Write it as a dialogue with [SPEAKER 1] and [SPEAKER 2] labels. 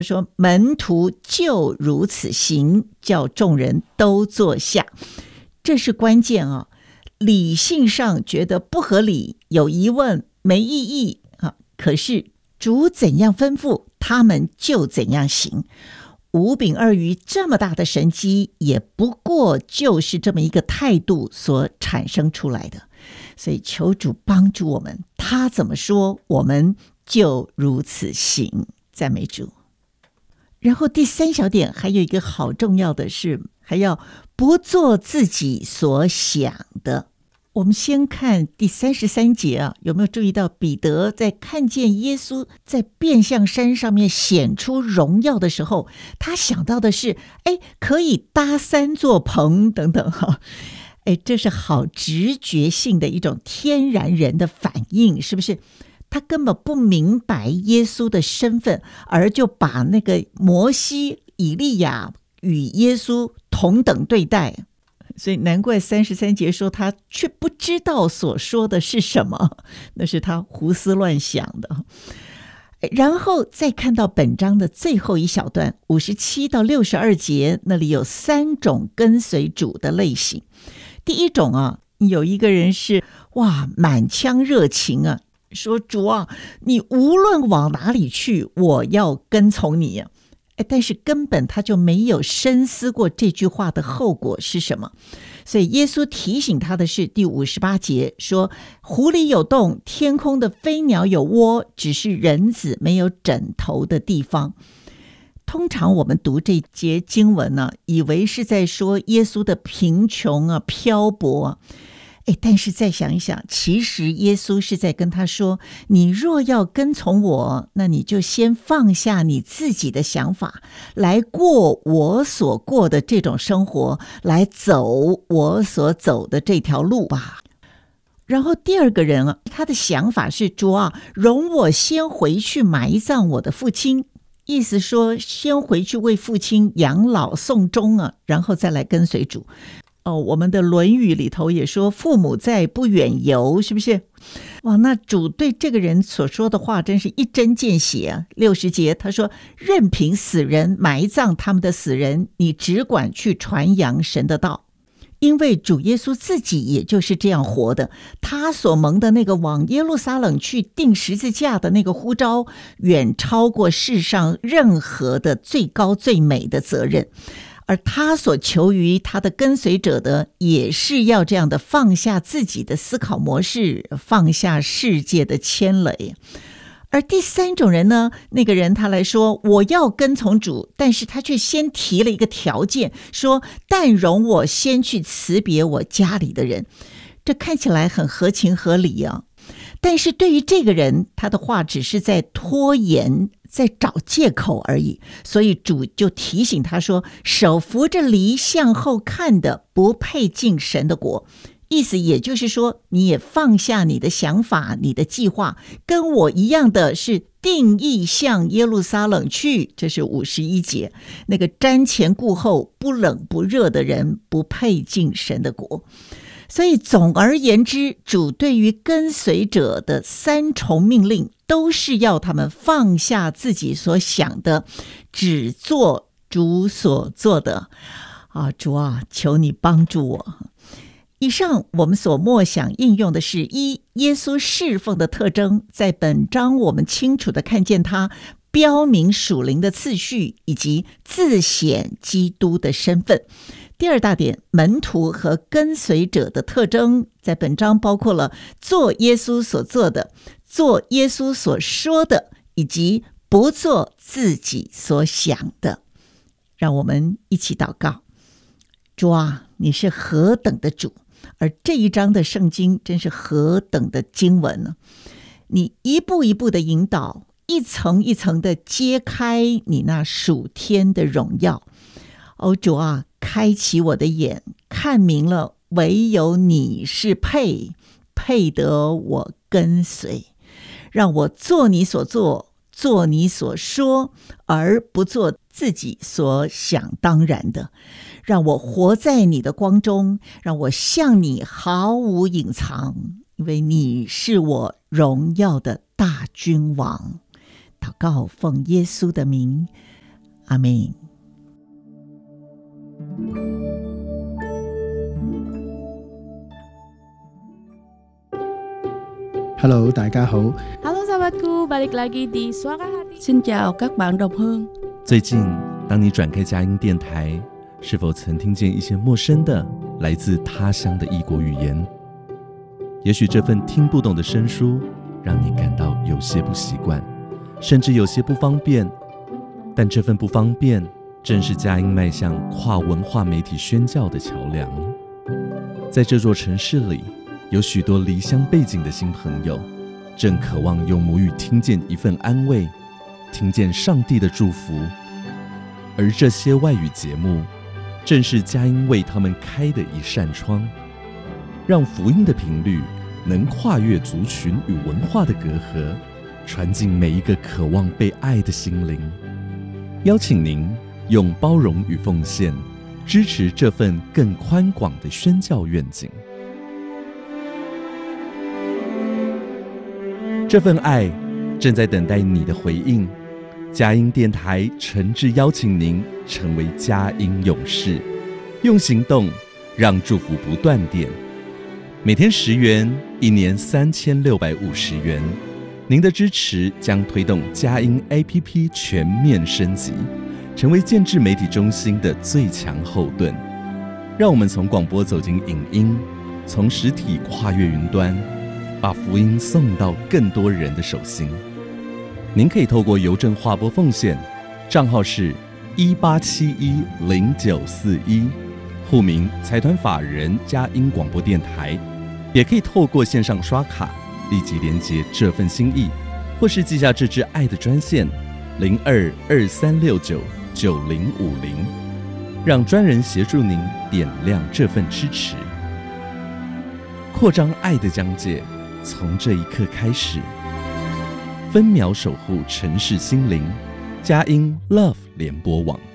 [SPEAKER 1] 说门徒就如此行，叫众人都坐下。这是关键啊！理性上觉得不合理、有疑问、没意义啊，可是主怎样吩咐，他们就怎样行。5饼2鱼这么大的神迹，也不过就是这么一个态度所产生出来的。所以求主帮助我们，他怎么说，我们就如此行。赞美主。然后第3小点还有一个好重要的是，还要不做自己所想的。我们先看第33节啊，有没有注意到彼得在看见耶稣在变相山上面显出荣耀的时候，他想到的是，可以搭3座棚等等哈。这是好直觉性的一种天然人的反应，是不是？他根本不明白耶稣的身份，而就把那个摩西、以利亚与耶稣同等对待。所以难怪33节说他却不知道所说的是什么，那是他胡思乱想的。然后再看到本章的最后一小段57到62节，那里有3种跟随主的类型。第一种啊，有一个人是满腔热情啊，说主啊，你无论往哪里去，我要跟从你啊。但是根本他就没有深思过这句话的后果是什么。所以耶稣提醒他的是第58节说，湖里有洞，天空的飞鸟有窝，只是人子没有枕头的地方。通常我们读这节经文呢，以为是在说耶稣的贫穷啊、漂泊啊。但是再想一想，其实耶稣是在跟他说，你若要跟从我，那你就先放下你自己的想法，来过我所过的这种生活，来走我所走的这条路吧。然后第二个人啊，他的想法是，主啊，容我先回去埋葬我的父亲，意思说先回去为父亲养老送终啊，然后再来跟随主。我们的《论语》里头也说，父母在，不远游，是不是？那主对这个人所说的话真是一针见血啊。60节他说，任凭死人埋葬他们的死人，你只管去传扬神的道。因为主耶稣自己也就是这样活的，他所蒙的那个往耶路撒冷去钉十字架的那个呼召，远超过世上任何的最高最美的责任。而他所求于他的跟随者的，也是要这样的放下自己的思考模式，放下世界的牵累。而第3种人呢，那个人他来说，我要跟从主，但是他却先提了一个条件，说但容我先去辞别我家里的人。这看起来很合情合理啊。但是对于这个人，他的话只是在拖延，在找借口而已。所以主就提醒他说，手扶着犁向后看的，不配进神的国。意思也就是说，你也放下你的想法，你的计划，跟我一样的是定义向耶路撒冷去。这是51节，那个瞻前顾后、不冷不热的人，不配进神的国。所以总而言之，主对于跟随者的3重命令，都是要他们放下自己所想的，只做主所做的。主啊，求你帮助我。以上我们所默想应用的是耶稣侍奉的特征，在本章我们清楚地看见他标明属灵的次序，以及自显基督的身份。第2大点，门徒和跟随者的特征，在本章包括了做耶稣所做的，做耶稣所说的，以及不做自己所想的。让我们一起祷告。主啊，你是何等的主，而这一章的圣经真是何等的经文呢？你一步一步的引导，一层一层的揭开你那属天的荣耀。主啊，开启我的眼，看明了唯有你是配得我跟随，让我做你所做，做你所说，而不做自己所想当然的。让我活在你的光中，让我向你毫无隐藏，因为你是我荣耀的大君王。祷告奉耶稣的名， 阿们。
[SPEAKER 2] Hello， 大家好。
[SPEAKER 3] Halo sahabatku, balik lagi di Suara Hati.
[SPEAKER 4] Xin chào các bạn đồng hương。
[SPEAKER 5] 最近，当你转开佳音电台，是否曾听见一些陌生的、来自他乡的异国语言？也许这份听不懂的生疏，让你感到有些不习惯，甚至有些不方便。但这份不方便，正是佳音迈向跨文化媒体宣教的桥梁。在这座城市里，有许多离乡背景的新朋友，正渴望用母语听见一份安慰，听见上帝的祝福。而这些外语节目，正是佳音为他们开的一扇窗，让福音的频率能跨越族群与文化的隔阂，传进每一个渴望被爱的心灵。邀请您用包容与奉献，支持这份更宽广的宣教愿景。这份爱正在等待你的回应。佳音电台诚挚邀请您成为佳音勇士，用行动让祝福不断电。每天10元，一年3650元。您的支持将推动佳音 APP 全面升级，成为建制媒体中心的最强后盾。让我们从广播走进影音，从实体跨越云端，把福音送到更多人的手心。您可以透过邮政划拨奉献，账号是18710941，户名财团法人佳音广播电台。也可以透过线上刷卡，立即连结这份心意，或是寄下这支爱的专线0223699050，让专人协助您点亮这份支持。扩张爱的疆界，从这一刻开始。分秒守护城市心灵，佳音 Love 联播网。